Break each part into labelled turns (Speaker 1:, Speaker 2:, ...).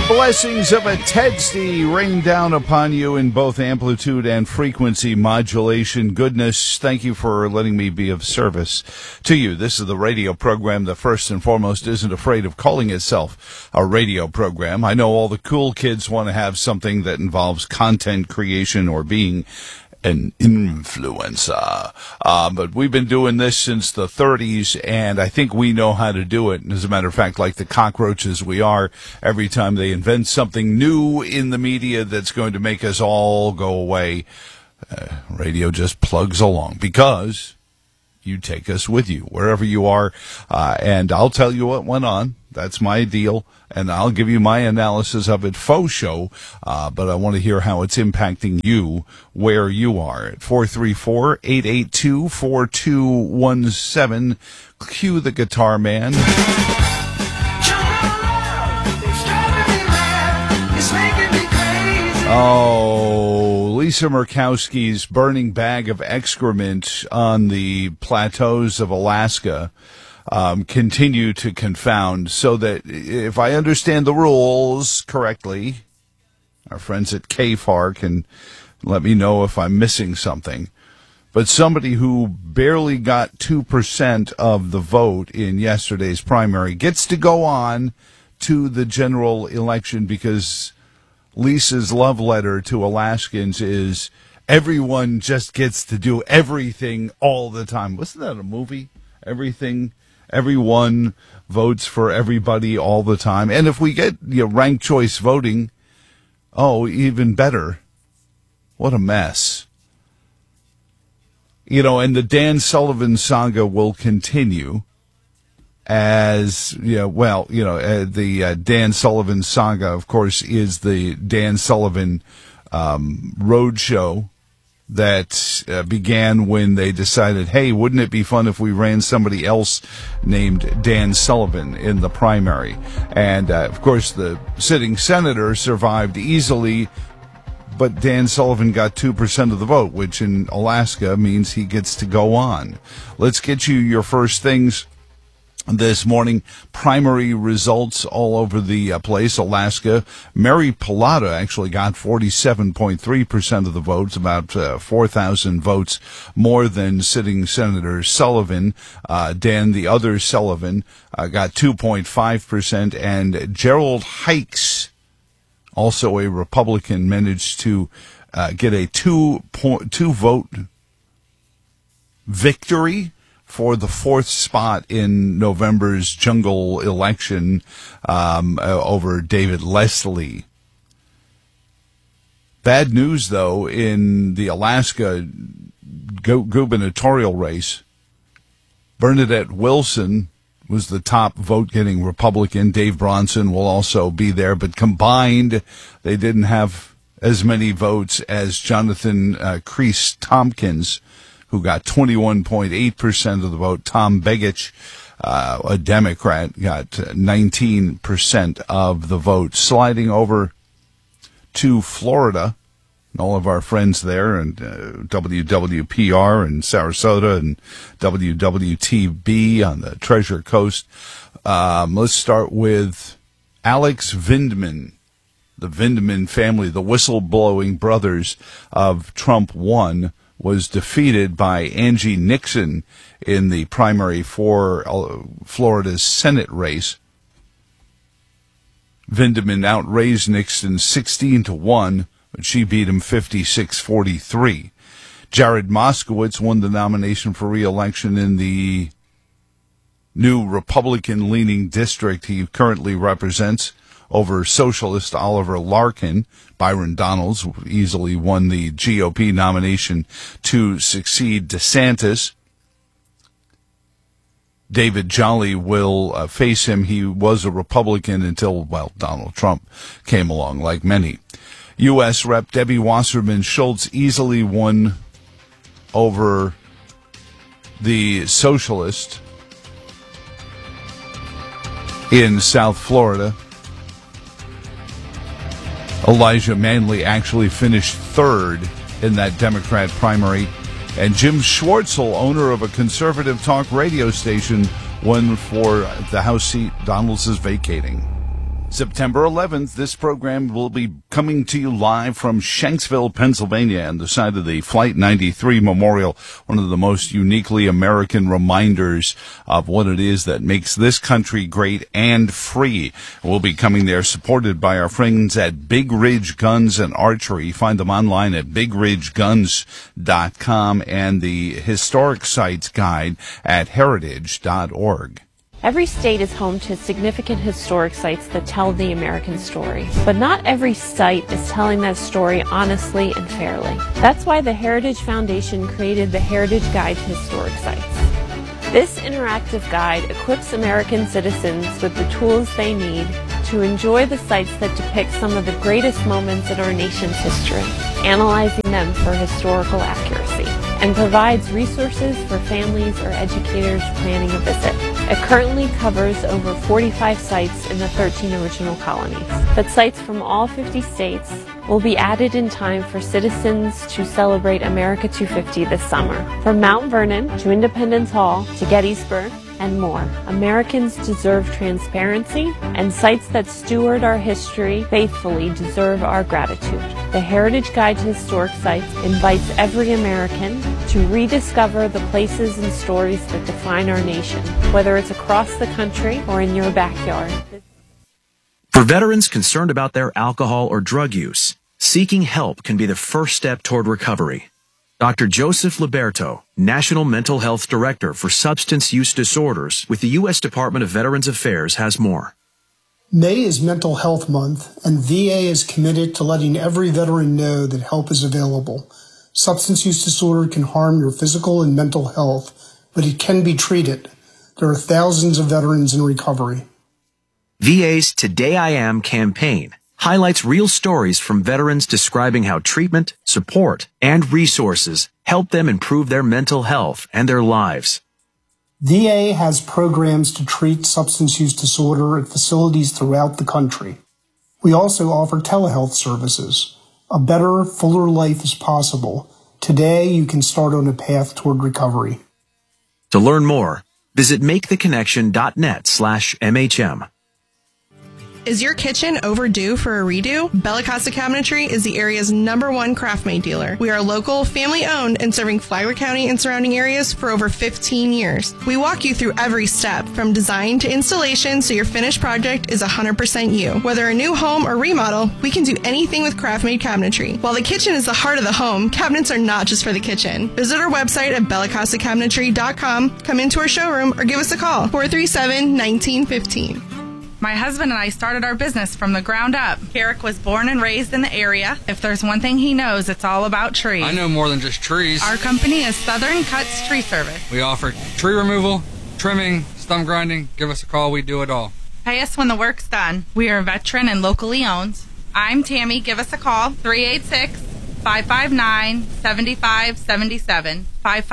Speaker 1: The blessings of a Tedsty rain down upon you in both amplitude and frequency modulation. Goodness, thank you for letting me be of service to you. This is the radio program that first and foremost isn't afraid of calling itself a radio program. I know all the cool kids want to have something that involves content creation or being an influencer. But we've been doing this since the 30s, and I think we know how to do it. And as a matter of fact, like the cockroaches we are, every time they invent something new in the media that's going to make us all go away, radio just plugs along because you take us with you wherever you are. And I'll tell you what went on. That's my deal. And I'll give you my analysis of it, faux show, but I want to hear how it's impacting you where you are. At 434-882-4217, cue the guitar man. Oh, Lisa Murkowski's burning bag of excrement on the plateaus of Alaska continue to confound, so that if I understand the rules correctly, our friends at KFAR can let me know if I'm missing something. But somebody who barely got 2% of the vote in yesterday's primary gets to go on to the general election because Lisa's love letter to Alaskans is everyone just gets to do everything all the time. Wasn't that a movie? Everyone votes for everybody all the time. And if we get ranked choice voting, oh, even better. What a mess. And the Dan Sullivan saga will continue as, the Dan Sullivan saga, of course, is the Dan Sullivan roadshow that began when they decided, hey, wouldn't it be fun if we ran somebody else named Dan Sullivan in the primary? And, of course, the sitting senator survived easily, but Dan Sullivan got 2% of the vote, which in Alaska means he gets to go on. Let's get you your first things this morning. Primary results all over the place. Alaska, Mary Pilata actually got 47.3% of the votes, about 4,000 votes more than sitting Senator Sullivan. Dan, the other Sullivan, got 2.5%, and Gerald Hikes, also a Republican, managed to get a two vote victory for the fourth spot in November's jungle election over David Leslie. Bad news, though, in the Alaska gubernatorial race. Bernadette Wilson was the top vote-getting Republican. Dave Bronson will also be there, but combined, they didn't have as many votes as Jonathan Crease Tompkins, who got 21.8% of the vote. Tom Begich, a Democrat, got 19% of the vote. Sliding over to Florida, all of our friends there, and WWPR in Sarasota and WWTB on the Treasure Coast. Let's start with Alex Vindman. The Vindman family, the whistleblowing brothers of Trump 1, was defeated by Angie Nixon in the primary for Florida's Senate race. Vindman outraised Nixon 16-1, but she beat him 56-43. Jared Moskowitz won the nomination for re-election in the new Republican-leaning district he currently represents over socialist Oliver Larkin. Byron Donalds easily won the GOP nomination to succeed DeSantis. David Jolly will face him. He was a Republican until, Donald Trump came along, like many. U.S. Rep. Debbie Wasserman Schultz easily won over the socialist in South Florida. Elijah Manley actually finished third in that Democrat primary. And Jim Schwartzel, owner of a conservative talk radio station, won for the House seat Donalds is vacating. September 11th, this program will be coming to you live from Shanksville, Pennsylvania, on the side of the Flight 93 Memorial, one of the most uniquely American reminders of what it is that makes this country great and free. We'll be coming there supported by our friends at Big Ridge Guns and Archery. Find them online at bigridgeguns.com and the Historic Sites Guide at heritage.org.
Speaker 2: Every state is home to significant historic sites that tell the American story. But not every site is telling that story honestly and fairly. That's why the Heritage Foundation created the Heritage Guide to Historic Sites. This interactive guide equips American citizens with the tools they need to enjoy the sites that depict some of the greatest moments in our nation's history, analyzing them for historical accuracy, and provides resources for families or educators planning a visit. It currently covers over 45 sites in the 13 original colonies. But sites from all 50 states will be added in time for citizens to celebrate America 250 this summer. From Mount Vernon to Independence Hall to Gettysburg and more, Americans deserve transparency, and sites that steward our history faithfully deserve our gratitude. The Heritage Guide to Historic Sites invites every American to rediscover the places and stories that define our nation, whether it's across the country or in your backyard.
Speaker 3: For veterans concerned about their alcohol or drug use, seeking help can be the first step toward recovery. Dr. Joseph Liberto, National Mental Health Director for Substance Use Disorders with the U.S. Department of Veterans Affairs, has more.
Speaker 4: May is Mental Health Month, and VA is committed to letting every veteran know that help is available. Substance use disorder can harm your physical and mental health, but it can be treated. There are thousands of veterans in recovery.
Speaker 3: VA's Today I Am campaign highlights real stories from veterans describing how treatment, support, and resources help them improve their mental health and their lives.
Speaker 4: VA has programs to treat substance use disorder at facilities throughout the country. We also offer telehealth services. A better, fuller life is possible. Today, you can start on a path toward recovery.
Speaker 3: To learn more, visit maketheconnection.net/MHM.
Speaker 5: Is your kitchen overdue for a redo? Bella Costa Cabinetry is the area's #1 craft-made dealer. We are local, family-owned, and serving Flagler County and surrounding areas for over 15 years. We walk you through every step, from design to installation, so your finished project is 100% you. Whether a new home or remodel, we can do anything with craft-made cabinetry. While the kitchen is the heart of the home, cabinets are not just for the kitchen. Visit our website at bellacostacabinetry.com, come into our showroom, or give us a call, 437-1915.
Speaker 6: My husband and I started our business from the ground up. Carrick was born and raised in the area. If there's one thing he knows, it's all about trees.
Speaker 7: I know more than just trees.
Speaker 6: Our company is Southern Cuts Tree Service.
Speaker 7: We offer tree removal, trimming, stump grinding. Give us a call. We do it all.
Speaker 6: Pay us when the work's done. We are veteran and locally owned. I'm Tammy. Give us a call, 386-559-7577.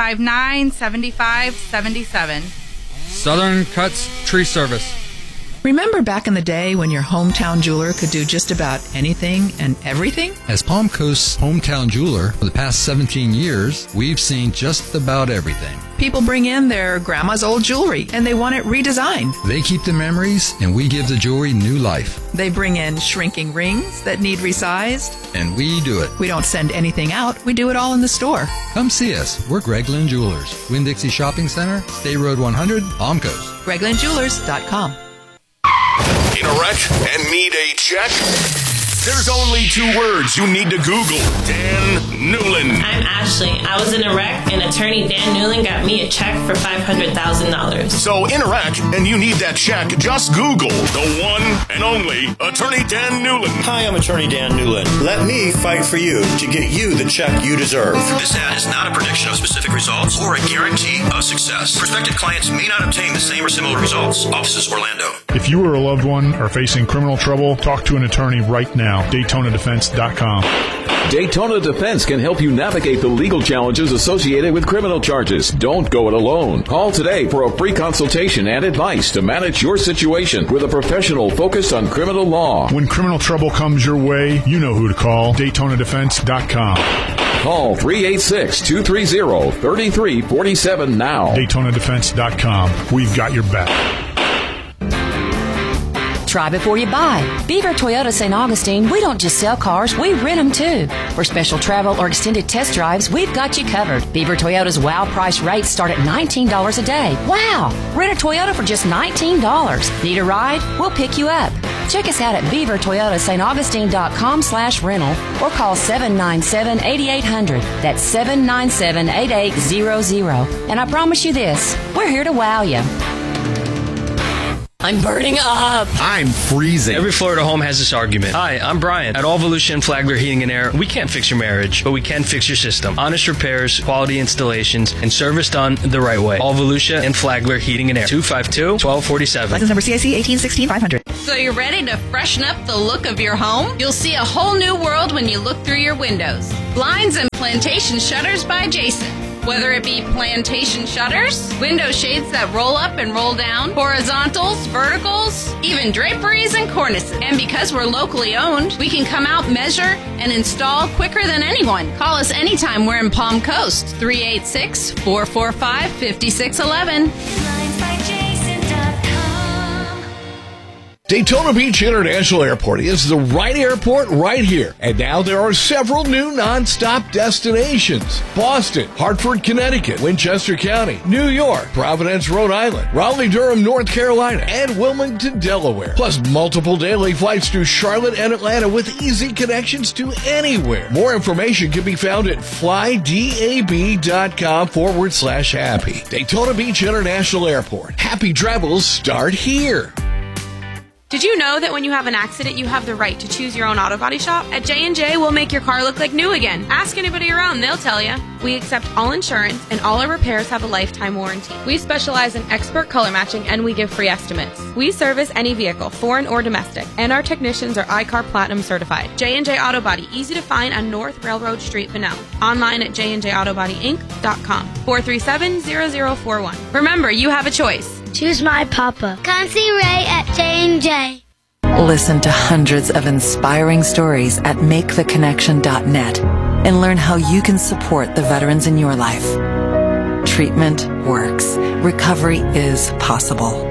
Speaker 6: 559-7577.
Speaker 7: Southern Cuts Tree Service.
Speaker 8: Remember back in the day when your hometown jeweler could do just about anything and everything?
Speaker 9: As Palm Coast's hometown jeweler for the past 17 years, we've seen just about everything.
Speaker 8: People bring in their grandma's old jewelry and they want it redesigned.
Speaker 9: They keep the memories and we give the jewelry new life.
Speaker 8: They bring in shrinking rings that need resized.
Speaker 9: And we do it.
Speaker 8: We don't send anything out. We do it all in the store.
Speaker 9: Come see us. We're Gregland Jewelers. Winn-Dixie Shopping Center, State Road 100, Palm Coast.
Speaker 8: GreglandJewelers.com.
Speaker 10: In a wreck and need a check? There's only 2 words you need to Google. Dan Newlin.
Speaker 11: I'm Ashley. I was in a wreck, and attorney Dan Newlin got me a check for $500,000.
Speaker 10: So in a wreck and you need that check, just Google the one and only attorney Dan Newlin.
Speaker 12: Hi, I'm attorney Dan Newlin. Let me fight for you to get you the check you deserve.
Speaker 13: This ad is not a prediction of specific results or a guarantee of success. Prospective clients may not obtain the same or similar results. Offices Orlando.
Speaker 14: If you or a loved one are facing criminal trouble, talk to an attorney right now. DaytonaDefense.com.
Speaker 15: Daytona Defense can help you navigate the legal challenges associated with criminal charges. Don't go it alone. Call today for a free consultation and advice to manage your situation with a professional focused on criminal law.
Speaker 14: When criminal trouble comes your way, you know who to call. DaytonaDefense.com.
Speaker 15: Call 386-230-3347 now.
Speaker 14: DaytonaDefense.com. We've got your back.
Speaker 16: Try before you buy. Beaver Toyota St. Augustine, we don't just sell cars, we rent them too. For special travel or extended test drives, we've got you covered. Beaver Toyota's wow price rates start at $19 a day. Wow! Rent a Toyota for just $19. Need a ride? We'll pick you up. Check us out at beavertoyotastaugustine.com/rental or call 797-8800. That's 797-8800. And I promise you this, we're here to wow you. I'm burning up.
Speaker 17: I'm freezing.
Speaker 18: Every Florida home has this argument. Hi, I'm Brian. At All Volusia and Flagler Heating and Air, we can't fix your marriage, but we can fix your system. Honest repairs, quality installations, and service done the right way. All Volusia and Flagler Heating and Air. 252-1247.
Speaker 19: License number CIC 1816-500.
Speaker 20: So you're ready to freshen up the look of your home? You'll see a whole new world when you look through your windows. Blinds and Plantation Shutters by Jason. Whether it be plantation shutters, window shades that roll up and roll down, horizontals, verticals, even draperies and cornices. And because we're locally owned, we can come out, measure, and install quicker than anyone. Call us anytime we're in Palm Coast, 386-445-5611.
Speaker 21: Daytona Beach International Airport is the right airport right here. And now there are several new non-stop destinations. Boston, Hartford, Connecticut, Winchester County, New York, Providence, Rhode Island, Raleigh-Durham, North Carolina, and Wilmington, Delaware. Plus multiple daily flights to Charlotte and Atlanta with easy connections to anywhere. More information can be found at flydab.com/happy. Daytona Beach International Airport. Happy travels start here.
Speaker 22: Did you know that when you have an accident, you have the right to choose your own auto body shop? At J&J, we'll make your car look like new again. Ask anybody around, they'll tell you. We accept all insurance, and all our repairs have a lifetime warranty. We specialize in expert color matching, and we give free estimates. We service any vehicle, foreign or domestic, and our technicians are iCar Platinum certified. J&J Auto Body, easy to find on North Railroad Street, Pinellas. Online at jnjautobodync.com. 437-0041. Remember, you have a choice.
Speaker 23: Choose my papa. Come see Ray at J&J.
Speaker 24: Listen to hundreds of inspiring stories at maketheconnection.net and learn how you can support the veterans in your life. Treatment works. Recovery is possible.